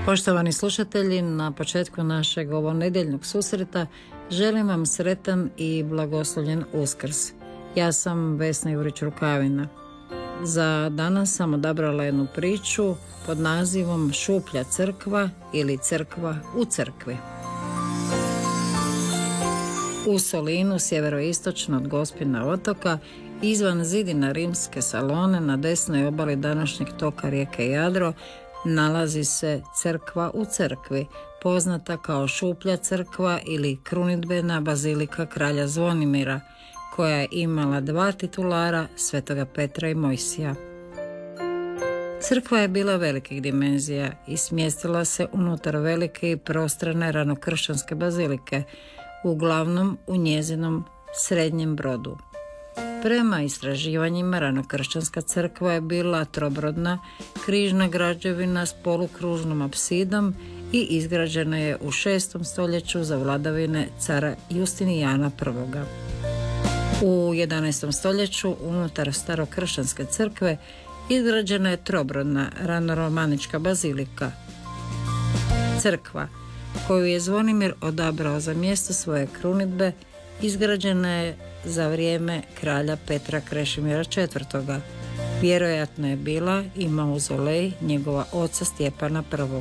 Poštovani slušatelji, na početku našeg ovonedjeljnog susreta želim vam sretan i blagoslovljen Uskrs. Ja sam Vesna Jurić-Rukavina. Za danas sam odabrala jednu priču pod nazivom Šuplja crkva ili Crkva u crkvi. U Solinu, sjeveroistočno od Gospina otoka, izvan zidina rimske Salone, na desnoj obali današnjeg toka rijeke Jadro, nalazi se Crkva u crkvi, poznata kao Šuplja crkva ili krunidbena bazilika kralja Zvonimira, koja je imala dva titulara, Svetoga Petra i Mojsija. Crkva je bila velikih dimenzija i smjestila se unutar velike i prostrane ranokršćanske bazilike, uglavnom u njezinom srednjem brodu. Prema istraživanjima, ranokršćanska crkva je bila trobrodna, križna građevina s polukružnom apsidom i izgrađena je u 6. stoljeću za vladavine cara Justinijana I. U 11. stoljeću unutar starokršćanske crkve izgrađena je trobrodna ranoromanička bazilika. Crkva, koju je Zvonimir odabrao za mjesto svoje krunidbe, izgrađena je za vrijeme kralja Petra Krešimira IV. Vjerojatno je bila i mauzolej njegova oca Stjepana I.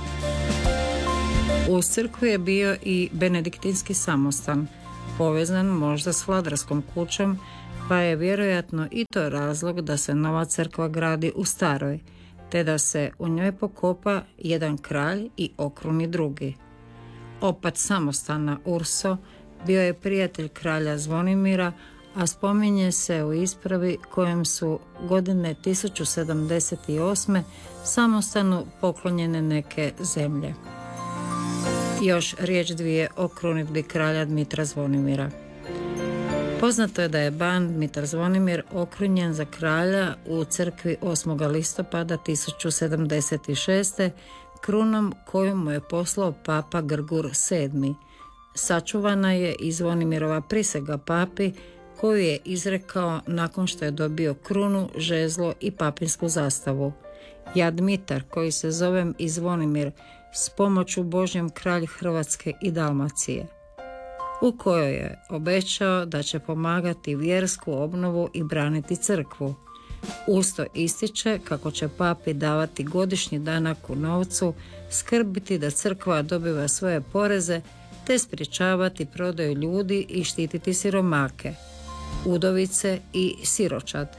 U crkvi je bio i benediktinski samostan, povezan možda s vladarskom kućom, pa je vjerojatno i to razlog da se nova crkva gradi u staroj, te da se u njoj pokopa jedan kralj i okruni drugi. Opat samostana Urso bio je prijatelj kralja Zvonimira, a spominje se u ispravi kojem su godine 1078. samostanu poklonjene neke zemlje. Još riječ dvije o krunidbi kralja Dmitra Zvonimira. Poznato je da je ban Dmitar Zvonimir okrunjen za kralja u crkvi 8. listopada 1076. krunom koju mu je poslao papa Grgur VII. Sačuvana je i Zvonimirova prisega papi, koju je izrekao nakon što je dobio krunu, žezlo i papinsku zastavu. Ja Dmitar, koji se zovem i Zvonimir, s pomoću Božjom kralj Hrvatske i Dalmacije, u kojoj je obećao da će pomagati vjersku obnovu i braniti crkvu. Usto ističe kako će papi davati godišnji danak u novcu, skrbiti da crkva dobiva svoje poreze, te sprječavati prodaju ljudi i štititi siromake, udovice i siročad.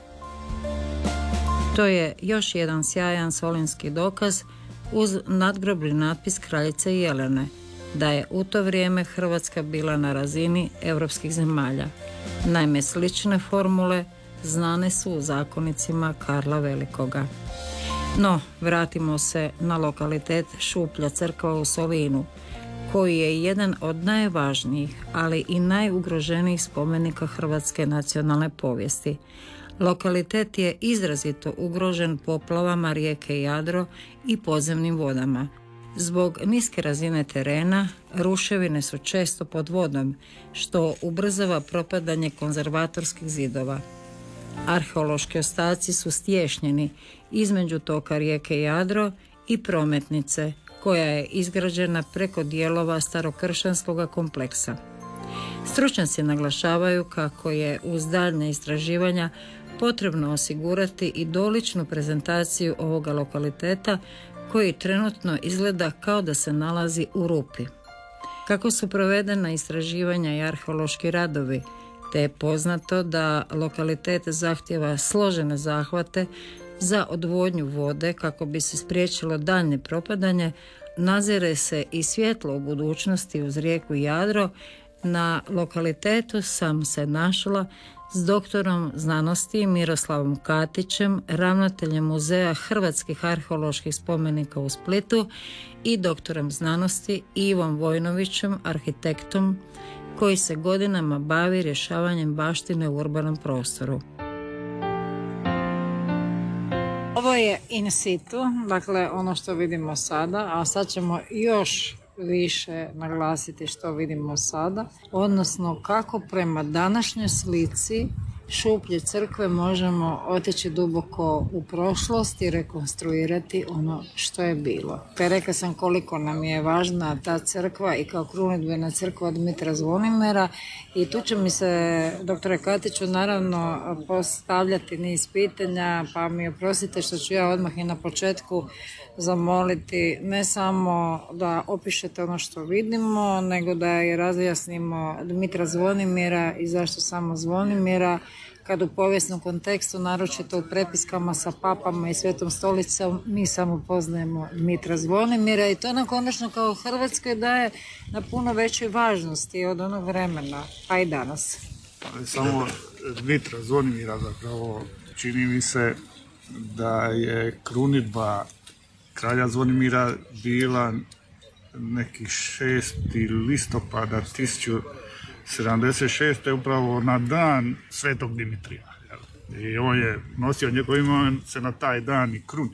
To je još jedan sjajan solinski dokaz uz nadgrobni natpis kraljice Jelene, da je u to vrijeme Hrvatska bila na razini europskih zemalja. Naime, slične formule znane su u zakonicima Karla Velikoga. No, vratimo se na lokalitet Šuplja crkva u Solinu, koji je jedan od najvažnijih, ali i najugroženijih spomenika hrvatske nacionalne povijesti. Lokalitet je izrazito ugrožen poplavama rijeke Jadro i podzemnim vodama. Zbog niske razine terena, ruševine su često pod vodom, što ubrzava propadanje konzervatorskih zidova. Arheološki ostaci su stješnjeni između toka rijeke Jadro i prometnice, koja je izgrađena preko dijelova starokršćanskog kompleksa. Stručnjaci naglašavaju kako je uz daljnja istraživanja potrebno osigurati i doličnu prezentaciju ovoga lokaliteta, koji trenutno izgleda kao da se nalazi u rupi. Kako su provedena istraživanja i arheološki radovi, te je poznato da lokalitet zahtjeva složene zahvate za odvodnju vode kako bi se spriječilo daljnje propadanje, nazire se i svjetlo u budućnosti uz rijeku Jadro. Na lokalitetu sam se našla s doktorom znanosti Miroslavom Katićem, ravnateljem Muzeja hrvatskih arheoloških spomenika u Splitu, i doktorom znanosti Ivom Vojnovićem, arhitektom koji se godinama bavi rješavanjem baštine u urbanom prostoru. Ovo je in situ, dakle ono što vidimo sada, a sad ćemo još više naglasiti što vidimo sada, odnosno kako prema današnjoj slici šuplje crkve možemo otići duboko u prošlost i rekonstruirati ono što je bilo. Rekla sam koliko nam je važna ta crkva i kao krunidbena crkva Dmitra Zvonimira i tu će mi se, doktore Katiću, naravno postavljati niz pitanja, pa mi oprostite što ću ja odmah i na početku zamoliti ne samo da opišete ono što vidimo, nego da i razjasnimo Dmitra Zvonimira i zašto samo Zvonimira, kad u povijesnom kontekstu, naročito u prepiskama sa papama i Svetom stolicom, mi samo poznajemo Dmitra Zvonimira i to nam konačno kao Hrvatskoj daje na puno većoj važnosti od onog vremena, pa i danas. Samo Dmitra Zvonimira zapravo čini mi se da je krunidba kralja Zvonimira bila neki 6. listopada 1076. upravo na dan Svetog Dimitrija. I on je nosio njegov ime, se na taj dan i kruni.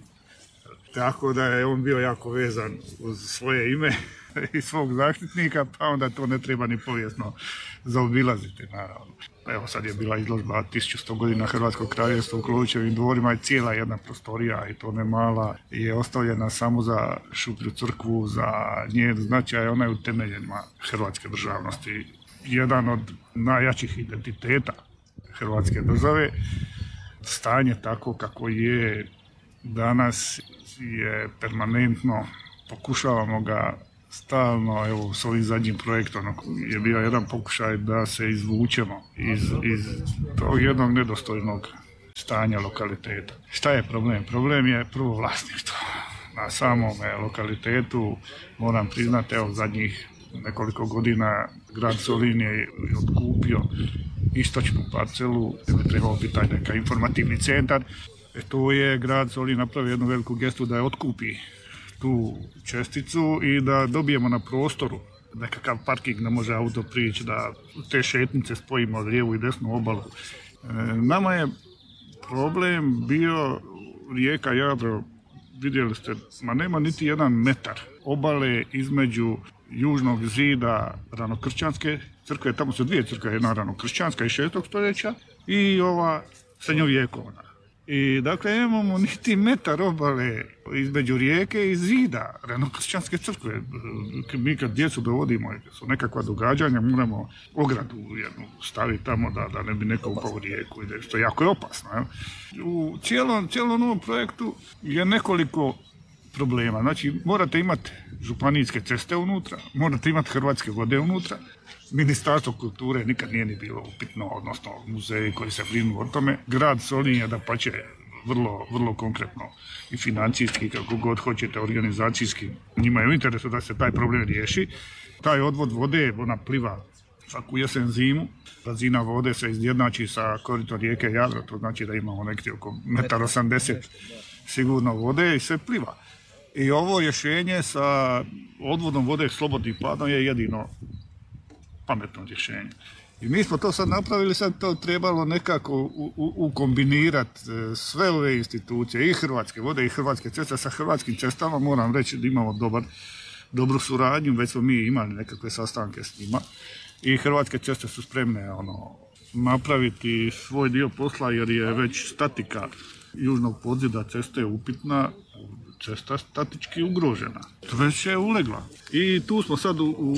Tako da je on bio jako vezan uz svoje ime i svog zaštitnika, pa onda to ne treba ni povijesno zaobilaziti, naravno. Evo sad je bila izložba 1100 godina Hrvatskog kraljevstva u Klovićevim dvorima i cijela jedna prostorija, i to ne mala, je ostavljena samo za šuplju crkvu, za njen značaj, ona je u temeljima hrvatske državnosti. Jedan od najjačih identiteta Hrvatske države. Stanje tako kako je danas je permanentno, pokušavamo ga stalno, evo s ovim zadnjim projektom je bio jedan pokušaj da se izvučemo iz tog jednog nedostojnog stanja lokaliteta. Šta je problem? Problem je prvo vlasništvo. Na samom lokalitetu, moram priznati, evo zadnjih nekoliko godina grad Solin je otkupio istočnu parcelu, gdje bi trebao biti taj neka informativni centar. To je grad Solin napravio jednu veliku gestu da je otkupi tu česticu i da dobijemo na prostoru nekakav parking, da može auto prići, da te šetnice spojimo lijevu i desnu obalu. Nama je problem bio rijeka Jadro, vidjeli ste, nema niti 1 metar obale između južnog zida ranokršćanske crkve, tamo su 2 crkve, jedna ranokršćanska iz 6. stoljeća i ova srednjovjekovna. I dakle imamo niti metar obale između rijeke i zida ranokršćanske crkve. Mi kad djecu dovodimo, su nekakva događanja, moramo ogradu jednu staviti tamo da ne bi neko upao u rijeku, što je jako opasno. U cijelom ovom projektu je nekoliko problema. Znači, morate imati županijske ceste unutra, morate imati Hrvatske vode unutra, Ministarstvo kulture nikad nije ni bilo upitno, odnosno muzeji koji se brinu o tome. Grad Solin je dapače vrlo, vrlo konkretno i financijski, kako god hoćete, organizacijski. Njima je u interesu da se taj problem riješi. Taj odvod vode, ona pliva svaku jesen zimu, razina vode se izjednači sa koritom rijeke Jadro, to znači da imamo nekje oko 1,80 m sigurno vode i sve pliva. I ovo rješenje sa odvodom vode slobodnim padom je jedino pametno rješenje. I mi smo to sad napravili, sad to trebalo nekako ukombinirati sve ove institucije, i Hrvatske vode i Hrvatske ceste sa Hrvatskim cestama. Moram reći da imamo dobru suradnju, već smo mi imali nekakve sastanke s njima i Hrvatske ceste su spremne napraviti svoj dio posla, jer je već statika južnog podzida ceste upitna, cesta statički ugrožena. Već je ulegla. I tu smo sad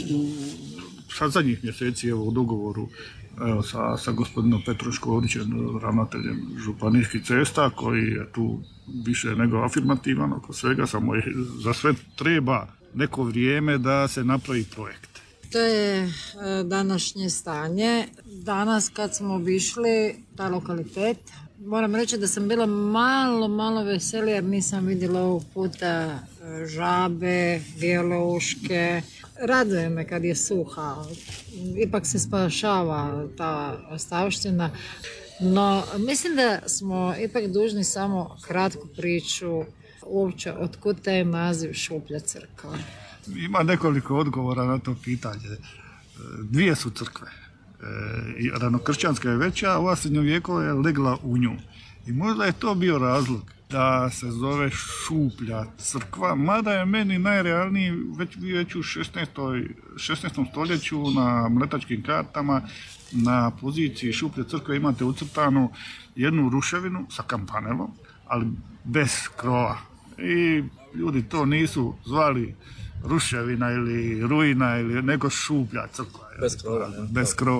sad zadnjih mjeseci u dogovoru sa gospodinom Petrom Škorićem, ravnateljem županijskih cesta, koji je tu više nego afirmativan oko svega, samo za sve treba neko vrijeme da se napravi projekt. To je današnje stanje. Danas kad smo obišli taj lokalitet, moram reći da sam bila malo veselija jer nisam vidjela ovog puta žabe, bijelouške. Raduje me kad je suha, ipak se spašava ta ostavština. No, mislim da smo ipak dužni samo kratku priču uopće otkud taj naziv Šuplja crkva. Ima nekoliko odgovora na to pitanje. 2 su crkve. Ranokršćanska je veća, a ova srednjovjekova je legla u nju. I možda je to bio razlog da se zove Šuplja crkva, mada je meni najrealniji već u 16. stoljeću na mletačkim kartama na poziciji Šuplje crkve imate ucrtanu jednu ruševinu sa kampanelom, ali bez krova. I ljudi to nisu zvali ruševina ili ruina ili nego Šuplja crkva. Bez krova. Bez krova.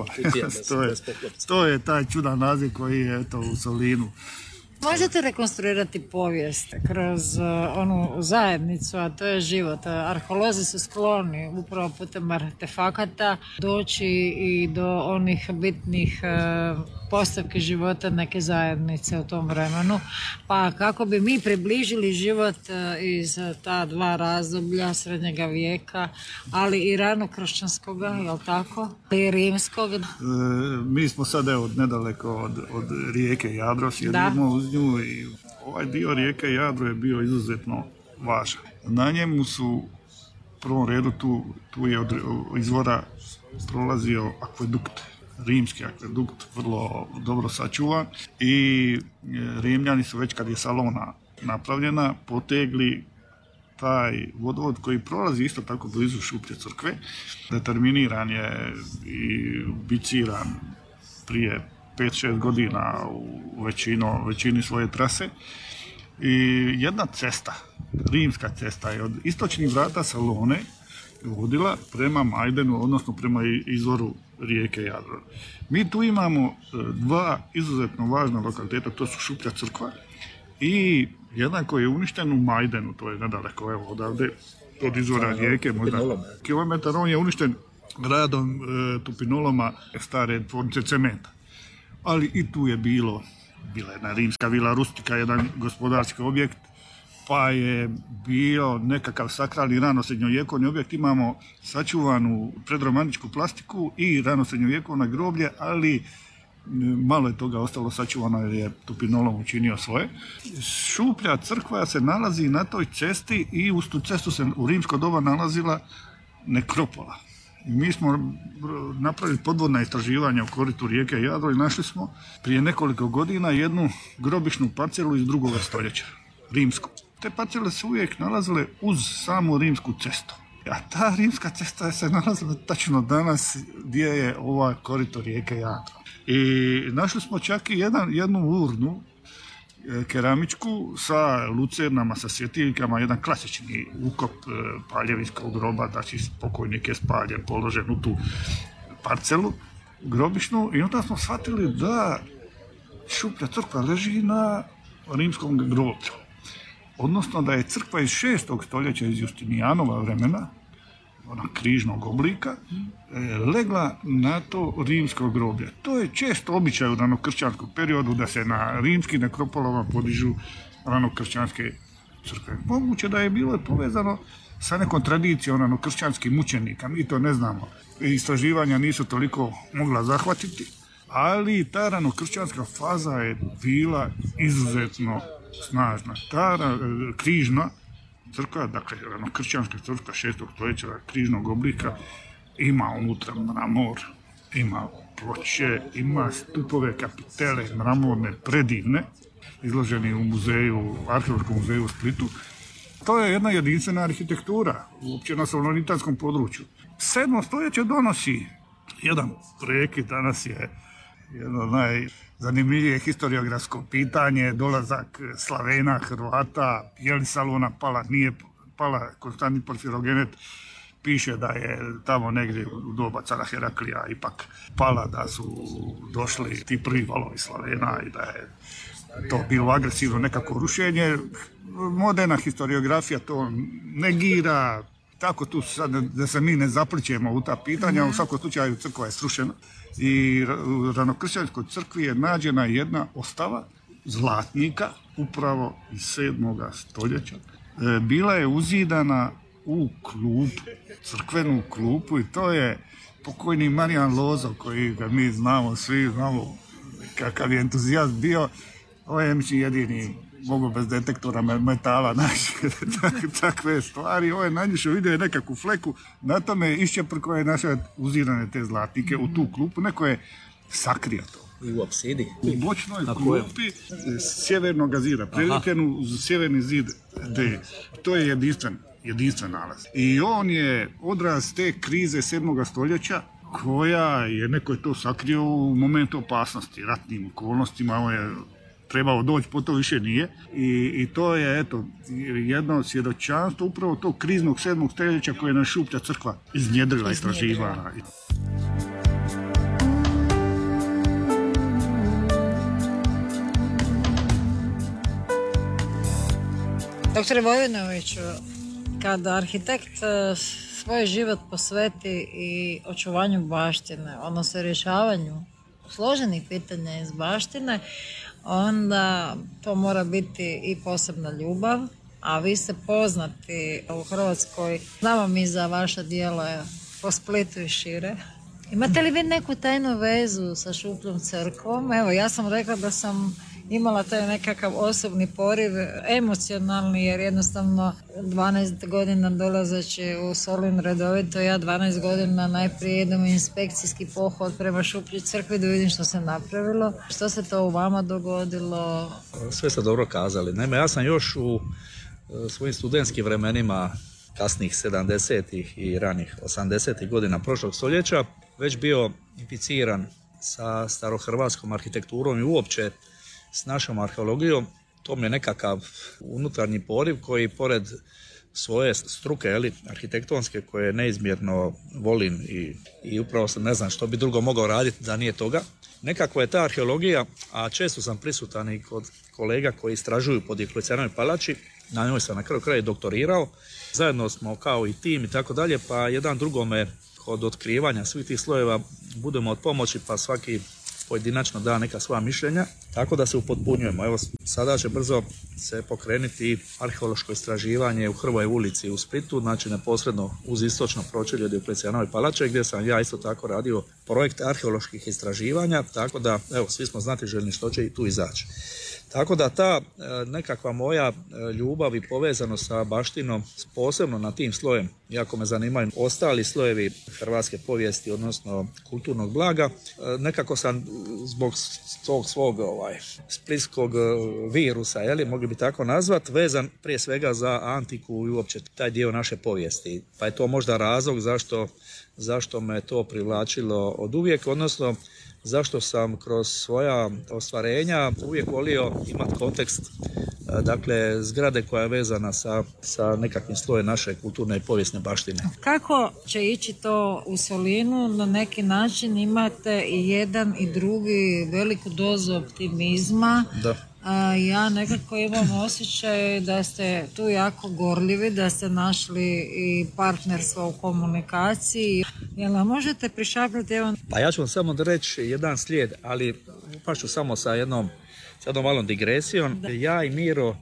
To je taj čudan naziv koji je u Solinu. Možete rekonstruirati povijest kroz onu zajednicu, a to je život. Arheolozi su skloni upravo putem artefakata doći i do onih bitnih postavki života neke zajednice u tom vremenu. Pa kako bi mi približili život iz ta dva razdoblja srednjega vijeka, ali i ranokršćanskoga, jel tako? I rimskog. Mi smo sad nedaleko od rijeke Jadro, sjedimo uz nju i ovaj dio rijeke Jadro je bio izuzetno važan. Na njemu su u prvom redu tu je od izvora prolazio akvedukt. Rimski akvedukt, vrlo dobro sačuvan i Rimljani su već kad je Salona napravljena potegli taj vodovod koji prolazi isto tako blizu Šuplje crkve. Determiniran je i biciran prije 5-6 godina u većini svoje trase i jedna cesta, rimska cesta je od istočnih vrata Salone vodila prema Majdenu, odnosno prema izvoru rijeke Jadro. Mi tu imamo dva izuzetno važna lokaliteta, to su Šuplja crkva i jedan koji je uništen u Majdenu, to je nedaleko evo odavde, od izvora rijeke, možda kilometar, on je uništen radom tupinoloma stare tvornice cementa. Ali i tu je bila jedna rimska vila rustika, jedan gospodarski objekt, pa je bio nekakav sakralni ranosrednjovjekovni objekt. Imamo sačuvanu predromantičku plastiku i ranosrednjovjekovno groblje, ali malo je toga ostalo sačuvano jer je tupinolom učinio svoje. Šuplja crkva se nalazi na toj cesti i uz tu cestu se u rimsko doba nalazila nekropola. Mi smo napravili podvodna istraživanja u koritu rijeke Jadro i našli smo prije nekoliko godina jednu grobišnu parcelu iz 2. stoljeća, rimsku. Te parcele su uvijek nalazile uz samu rimsku cestu. A ta rimska cesta se nalazila tačno danas gdje je ova korito rijeke Jadro. I našli smo čak i jednu urnu keramičku sa lucernama, sa svjetiljkama, jedan klasični ukop paljevinskog groba, znači pokojnik je spaljen, položen u tu parcelu grobišnu i onda smo shvatili da Šuplja crkva leži na rimskom groblju. Odnosno da je crkva iz 6. stoljeća iz Justinijanova vremena, ona križnog oblika, legla na to rimsko groblje. To je često običaj u ranokršćanskom periodu da se na rimskim nekropolama podižu ranokršćanske crkve. Moguće da je bilo povezano sa nekom tradicijom ranokršćanskih mučenika, mi to ne znamo. Istraživanja nisu toliko mogla zahvatiti, ali ta ranokršćanska faza je bila izuzetno snažna. Ta križna crkva, dakle ranokršćanska crkva 6. stoljeća križnog oblika, ima unutra mramor, ima ploče, ima stupove, kapitele, mramorne, predivne, izloženi u muzeju, arheološkom muzeju u Splitu. To je jedna jedinstvena arhitektura, uopće na solonitanskom području. 7. stoljeće donosi jedan prekid, danas je jedno najzanimljivije historiografsko pitanje, dolazak Slavena, Hrvata, je li Salona pala, nije pala, Konstantin Porfirogenet piše da je tamo negdje u doba cara Heraklija ipak pala, da su došli ti prvi valovi Slavena i da je to bilo agresivno nekako rušenje. Moderna historiografija to negira, tako tu sad da se mi ne zaplićemo u ta pitanja, u svakom slučaju crkva je srušena i u ranokršćanskoj crkvi je nađena jedna ostava zlatnika upravo iz 7. stoljeća. Bila je uzidana u klupu, crkvenu klupu, i to je pokojni Marijan Lozo, koji ga mi znamo, svi znamo kakav je entuzijast bio. Ovo je jedini mogu bez detektora metala naći takve stvari. Ovo je nanjušao, vidio je nekakvu fleku, na tome je iščeprko je naše uzirane te zlatnike u tu klupu, neko je sakrio to. I u apsidi? U bočnoj klupi sjevernog zida, prelijepljenu uz sjeverni zid D. To je jedinstven nalaz. I on je odraz te krize 7. stoljeća koja je, neko je to sakrio u momentu opasnosti, ratnim okolnostima, on je trebao doći, po to više nije. I to je jedno svjedočanstvo upravo tog kriznog 7. stoljeća koje je na Šuplja crkva iznjedrila, istraživala. Doktore Vojinoviću, kada arhitekt svoj život posveti i očuvanju baštine, odnosno rješavanju složenih pitanja iz baštine, onda to mora biti i posebna ljubav, a vi ste poznati u Hrvatskoj. Znamo mi za vaša djela po Splitu i šire. Imate li vi neku tajnu vezu sa Šupljom crkvom? Evo, ja sam rekla da sam imala taj nekakav osobni poriv, emocionalni, jer jednostavno 12 godina dolazeći u Solin redovito, ja 12 godina najprije idem u inspekcijski pohod prema Šuplji crkvi da vidim što se napravilo. Što se to u vama dogodilo? Sve ste dobro kazali. Naime, ja sam još u svojim studentskim vremenima kasnih 70-ih i ranih 80-ih godina prošlog stoljeća već bio inficiran sa starohrvatskom arhitekturom i uopće s našom arheologijom. To mi je nekakav unutarnji poriv koji pored svoje struke, arhitektonske, koje neizmjerno volim i upravo sam ne znam što bi drugo mogao raditi da nije toga. Nekako je ta arheologija, a često sam prisutan i kod kolega koji istražuju po Dioklecijanovoj palači, na njoj sam na kraju kraja doktorirao. Zajedno smo kao i tim i tako dalje, pa jedan drugome kod otkrivanja svih tih slojeva budemo od pomoći, pa svaki pojedinačno da neka svoja mišljenja, tako da se upotpunjujemo. Evo, sada će brzo se pokrenuti arheološko istraživanje u Hrvoj ulici u Splitu, znači neposredno uz istočno pročelje Dioklecijanove palače, gdje sam ja isto tako radio projekt arheoloških istraživanja, tako da, evo, svi smo znatiželjni što će i tu izaći. Tako da ta nekakva moja ljubav i povezanost sa baštinom, posebno na tim slojem, iako me zanimaju ostali slojevi hrvatske povijesti, odnosno kulturnog blaga, nekako sam zbog tog svog splitskog virusa, mogli bi tako nazvat, vezan prije svega za antiku i uopće taj dio naše povijesti. Pa je to možda razlog zašto me to privlačilo od uvijek, odnosno zašto sam kroz svoja ostvarenja uvijek volio imati kontekst, dakle, zgrade koja je vezana sa nekakvim slojem naše kulturne i povijesne baštine. Kako će ići to u Solinu? Na neki način imate i jedan i drugi veliku dozu optimizma. Da. Ja nekako imam osjećaj da ste tu jako gorljivi, da ste našli i partnerstvo u komunikaciji. Jel nam možete prišapnuti? Pa ja ću vam samo reći jedan slijed, ali pa ću samo sa jednom malom digresijom. Da. Ja i Miro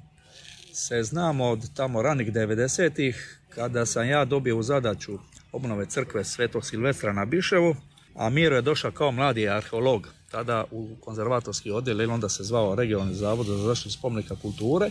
se znamo od tamo ranih 90-ih, kada sam ja dobio u zadaću obnove crkve Svetog Silvestra na Biševu, a Miro je došao kao mladi arheolog tada u konzervatorski odjel, ili onda se zvao Regionalni zavod za zaštitu spomenika kulture,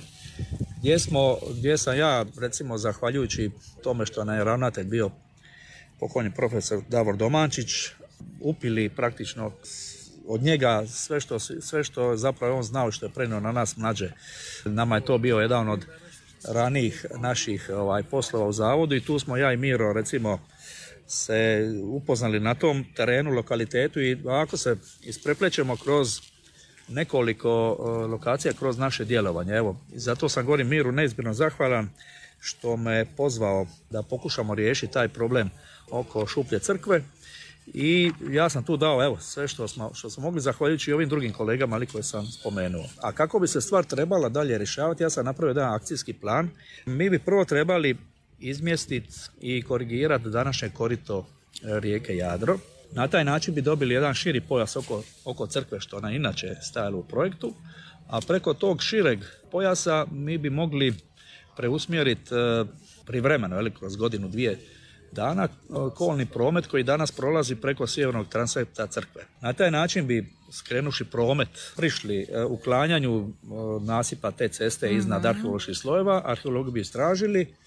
gdje sam ja, recimo, zahvaljujući tome što nam je ravnatelj bio pokojni profesor Davor Domančić, upili praktično od njega sve što zapravo on znao i što je prenio na nas mlađe. Nama je to bio jedan od ranijih naših poslova u zavodu i tu smo ja i Miro, recimo, se upoznali na tom terenu, lokalitetu i ako se ispreplećemo kroz nekoliko lokacija, kroz naše djelovanje. Evo, zato sam govorim Miru neizmjerno zahvalan što me pozvao da pokušamo riješiti taj problem oko Šuplje crkve i ja sam tu dao sve što smo mogli zahvaljujući i ovim drugim kolegama ali koje sam spomenuo. A kako bi se stvar trebala dalje rješavati, ja sam napravio jedan akcijski plan. Mi bi prvo trebali izmjestiti i korigirati današnje korito rijeke Jadro. Na taj način bi dobili jedan širi pojas oko crkve, što ona inače stajala u projektu, a preko tog šireg pojasa mi bi mogli preusmjeriti privremeno, kroz godinu, dvije dana, kolni promet koji danas prolazi preko sjevernog transepta crkve. Na taj način bi, skrenuši promet, prišli uklanjanju nasipa te ceste iznad arheoloških slojeva, arheologi bi istražili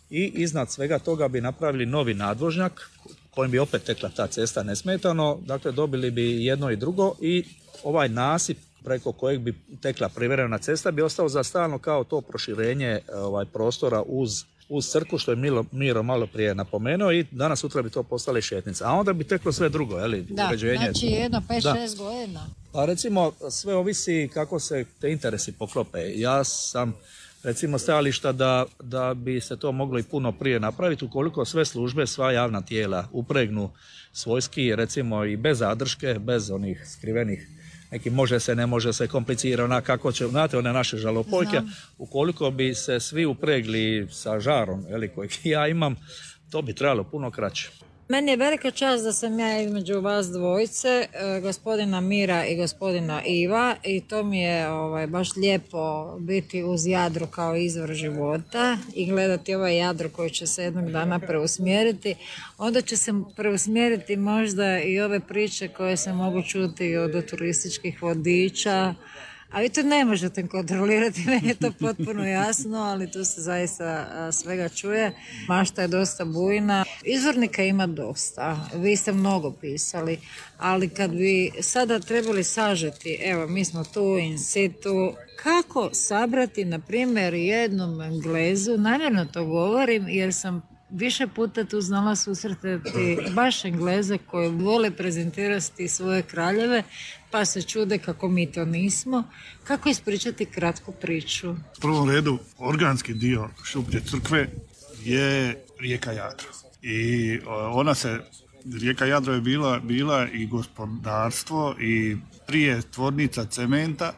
i iznad svega toga bi napravili novi nadvožnjak kojim bi opet tekla ta cesta nesmetano, dakle dobili bi jedno i drugo i ovaj nasip preko kojeg bi tekla privremena cesta bi ostao za stalno kao to proširenje prostora uz crkvu, što je Miro malo prije napomenuo, i danas sutra bi to postale šetnice. A onda bi teklo sve drugo, uređenje. Znači jedno 5-6 godina. Pa recimo sve ovisi kako se te interesi poklope. Ja sam recimo stajališta da bi se to moglo i puno prije napraviti ukoliko sve službe, sva javna tijela upregnu svojski, recimo i bez zadrške, bez onih skrivenih neki može se, ne može se, komplicirano, kako će, znate one naše žalopojke, ukoliko bi se svi upregli sa žarom, kojeg ja imam, to bi trebalo puno kraće. Meni je velika čast da sam ja između vas dvojice, gospodina Mira i gospodina Iva, i to mi je baš lijepo biti uz Jadru kao izvor života i gledati ovaj Jadro koji će se jednog dana preusmjeriti. Onda će se preusmjeriti možda i ove priče koje se mogu čuti od turističkih vodiča, a vi to ne možete kontrolirati, meni je to potpuno jasno, ali tu se zaista svega čuje. Mašta je dosta bujna. Izvornika ima dosta, vi ste mnogo pisali, ali kad bi sada trebali sažeti, evo mi smo tu in situ, kako sabrati, na primjer, jednom Englezu, namjerno to govorim jer sam više puta tu znala susretati baš Engleze koji vole prezentirati svoje kraljeve, pa se čude kako mi to nismo. Kako ispričati kratku priču? U prvom redu, organski dio Šuplje crkve je rijeka Jadro. I rijeka Jadro je bila i gospodarstvo i prije tvornica cementa.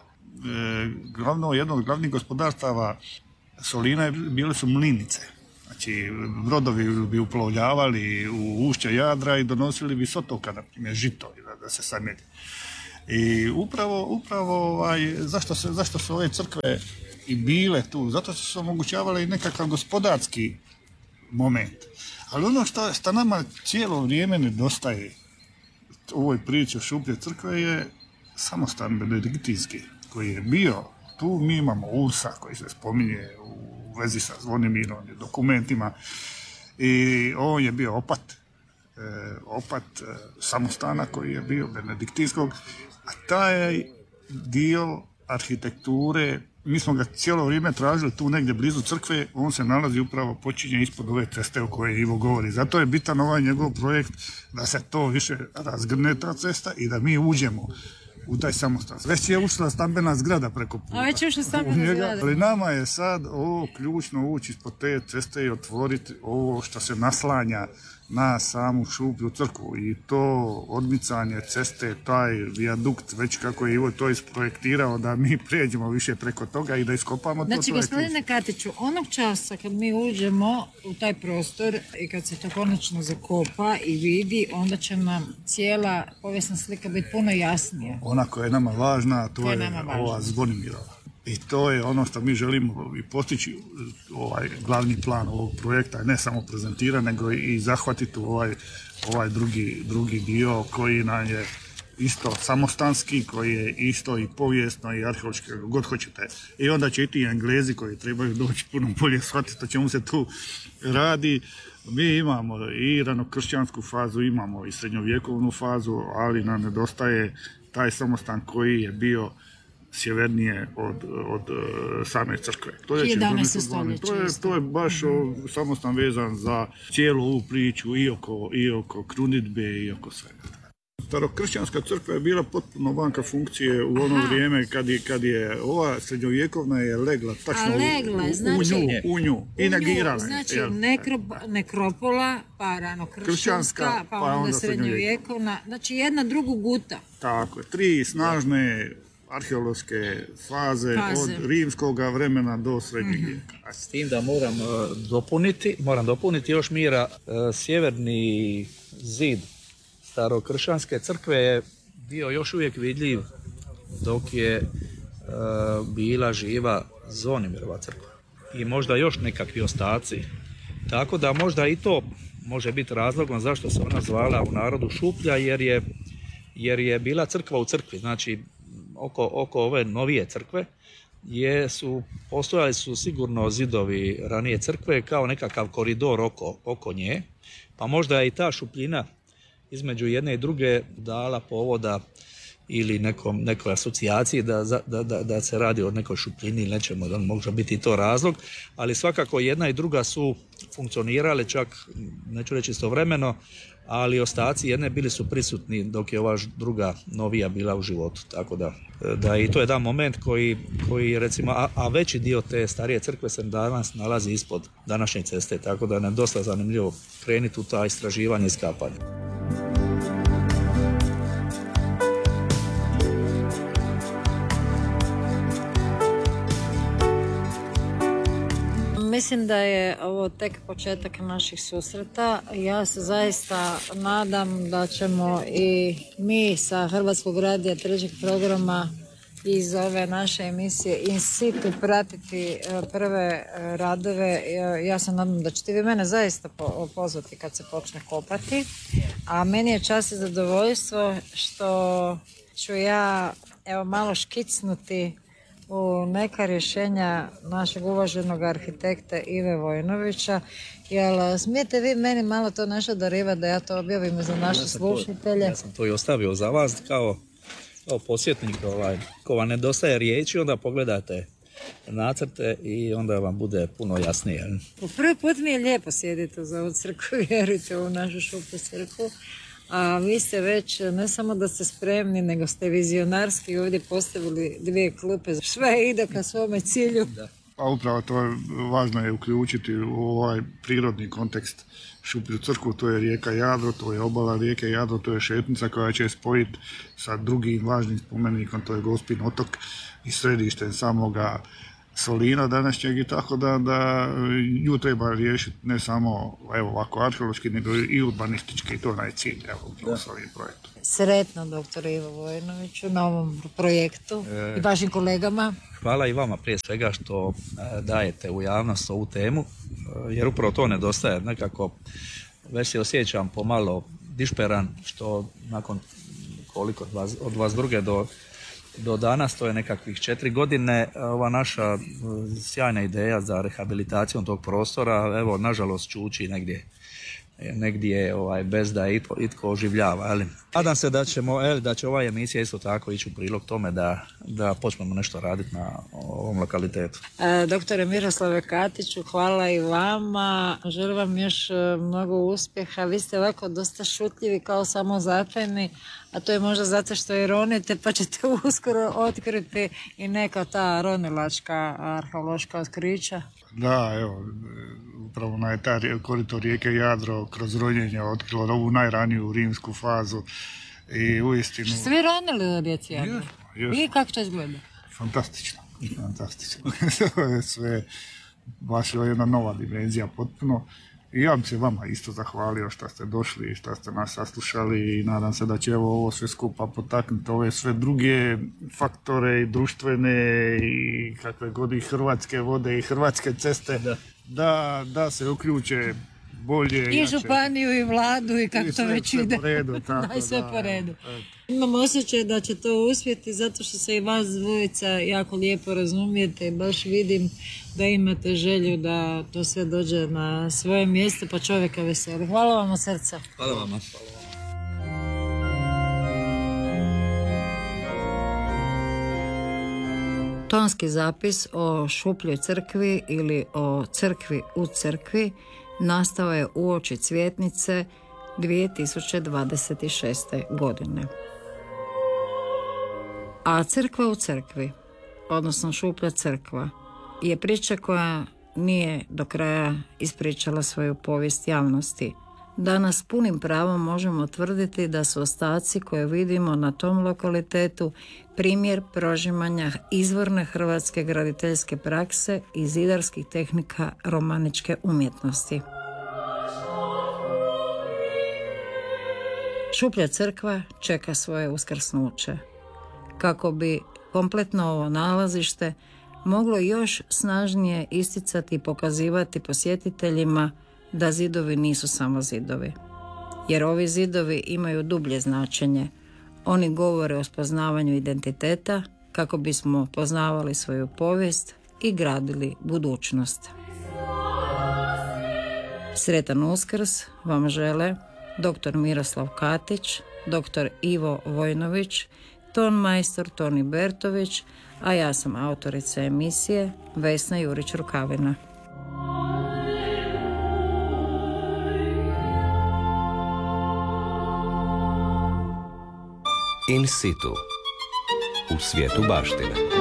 Jedno od glavnih gospodarstava Solina bile su mlinice. Znači, brodovi bi uplovljavali u ušće Jadra i donosili bi s otoka, na primjer, žito da se samelji. I upravo zašto su ove crkve i bile tu? Zato što su omogućavale i nekakav gospodarski moment. Ali ono što nama cijelo vrijeme nedostaje u ovoj priči o Šuplje crkve je samostan benediktinski koji je bio tu. Mi imamo Ursa koji se spominje u vezi sa Zvonimirom dokumentima i on je bio opat samostana koji je bio benediktinskog, a taj dio arhitekture mi smo ga cijelo vrijeme tražili tu negdje blizu crkve, on se nalazi upravo, počinje ispod ove ceste o kojoj Ivo govori. Zato je bitan ovaj njegov projekt da se to više razgrne ta cesta i da mi uđemo u taj samostan. Već je ušla stambena zgrada preko puta. A već je ušla stambena zgrada. Ali nama je sad ovo ključno ući ispod te ceste i otvoriti ovo što se naslanja na samu Šuplju crkvu i to odmicanje ceste, taj vijadukt, već kako je Ivo to isprojektirao da mi prijeđemo više preko toga i da iskopamo to. Znači, gospodine Katiću, onog časa kad mi uđemo u taj prostor i kad se to konačno zakopa i vidi, onda će nam cijela povijesna slika biti puno jasnije. Ona koja je nama važna, to je ova Zvonimirova. I to je ono što mi želimo i postići, ovaj glavni plan ovog projekta, ne samo prezentirati, nego i zahvatiti ovaj drugi dio koji nam je isto samostanski, koji je isto i povijesno i arheološki, god hoćete. I onda će i ti Englezi koji trebaju doći puno bolje shvatiti o čemu se tu radi. Mi imamo i ranokršćansku fazu, imamo i srednjovjekovnu fazu, ali nam nedostaje taj samostan koji je bio sjevernije od same crkve. To je 11. stoljeće. To je baš samostan vezan za cijelu ovu priču i oko krunidbe i oko svega. Starokršćanska crkva je bila potpuno vanka funkcije u ono vrijeme kad je ova srednjovjekovna je legla tačno u nju i negirala. Znači nekropola, pa ranokršćanska, pa onda srednjovjekovna, znači jedna drugu guta. Tako je, 3 snažne arheološke faze od rimskog vremena do srednjeg vijeka. S tim da moram dopuniti još Mira, sjeverni zid starokršćanske crkve je bio još uvijek vidljiv dok je bila živa Zvonimirova crkva i možda još nekakvi ostaci. Tako da možda i to može biti razlogom zašto se ona zvala u narodu Šuplja, jer je bila crkva u crkvi, znači oko ove novije crkve postojali su sigurno zidovi ranije crkve kao nekakav koridor oko nje, pa možda je i ta šupljina između jedne i druge dala povoda ili nekoj asocijaciji da se radi o nekoj šupljini ili nečemu, da može biti i to razlog, ali svakako jedna i druga su funkcionirale, čak neću reći istovremeno, ali ostaci jedne bili su prisutni dok je ova druga novija bila u životu, tako da i to je jedan moment koji recimo, a veći dio te starije crkve se danas nalazi ispod današnje ceste, tako da nam je dosta zanimljivo krenuti u ta istraživanje i iskapanje. Mislim da je ovo tek početak naših susreta. Ja se zaista nadam da ćemo i mi sa Hrvatskog radija trećeg programa iz ove naše emisije in situ pratiti prve radove. Ja se nadam da ćete vi mene zaista pozvati kad se počne kopati. A meni je čast i zadovoljstvo što ću ja malo škicnuti u neka rješenja našeg uvaženog arhitekta Ive Vojnovića. Jel smijete vi meni malo to nešto darivati da ja to objavim za naše slušatelje? Ja sam to i ostavio za vas kao podsjetnik. Ko vam nedostaje riječi, onda pogledajte nacrte i onda vam bude puno jasnije. Po prvi put mi je lijepo sjediti za ovu crkvu, vjerujte, u našu šuplju crkvu. A vi ste već, ne samo da ste spremni, nego ste vizionarski ovdje postavili 2 klupe. Sve ide ka svome cilju. Da. Pa upravo to je važno je uključiti u ovaj prirodni kontekst šuplju crkvu. To je rijeka Jadro, to je obala rijeke Jadro, to je šetnica koja će spojiti sa drugim važnim spomenikom, to je Gospin otok i središte samoga Solina današnjeg, i tako da nju treba riješiti ne samo ovako arheološki, nego i urbanistički, i to je onaj cilj s ovim projektom. Sretno, dr. Ivo Vojnoviću, na ovom projektu i vašim kolegama. Hvala i vama prije svega što dajete u javnost ovu temu, jer upravo to nedostaje. Nekako već se osjećam pomalo dišperan, što nakon koliko od vas druge do danas, to je nekakvih 4 godine, ova naša sjajna ideja za rehabilitacijom tog prostora, evo, nažalost čuči negdje bez da je itko oživljava. Ali nadam se da će ova emisija isto tako ići u prilog tome da počnemo nešto raditi na ovom lokalitetu. Doktore Miroslave Katiću, hvala i vama. Želim vam još mnogo uspjeha. Vi ste ovako dosta šutljivi, kao samozatajni, a to je možda zato što ironite, pa ćete uskoro otkriti i neka ta ronilačka arheološka otkrića. Da, evo, upravo korito rijeke Jadro kroz ronjenje otkrilo ovu najraniju rimsku fazu i uistinu... Ste vi ronili na rijeci Jadro? I kako to izgleda? Fantastično. To je sve baš jedna nova dimenzija potpuno. I ja bih se vama isto zahvalio što ste došli i što ste nas saslušali i nadam se da će ovo sve skupa potaknuti ove sve druge faktore i društvene i kakve god i Hrvatske vode i Hrvatske ceste da se uključe bolje. I županiju i vladu i kako to već ide. Sve po redu. Imam osjećaj da će to uspjeti zato što se i vas dvojica jako lijepo razumijete i baš vidim da imate želju da to sve dođe na svoje mjesto pa čovjeka veseli. Hvala vam od srca. Hvala vama. Tonski zapis o šupljoj crkvi ili o crkvi u crkvi nastao je uoči Cvjetnice 2026. godine. A crkva u crkvi, odnosno šuplja crkva, je priča koja nije do kraja ispričala svoju povijest javnosti. Danas punim pravom možemo tvrditi da su ostaci koje vidimo na tom lokalitetu primjer prožimanja izvorne hrvatske graditeljske prakse i zidarskih tehnika romaničke umjetnosti. Šuplja crkva čeka svoje uskrsnuće. Kako bi kompletno ovo nalazište moglo još snažnije isticati i pokazivati posjetiteljima da zidovi nisu samo zidovi. Jer ovi zidovi imaju dublje značenje. Oni govore o spoznavanju identiteta, kako bismo poznavali svoju povijest i gradili budućnost. Sretan Uskrs vam žele dr. Miroslav Katić, dr. Ivo Vojnović, ton majstor Toni Bertović, a ja sam autorica emisije Vesna Jurić-Rukavina. In situ u svijetu baštine.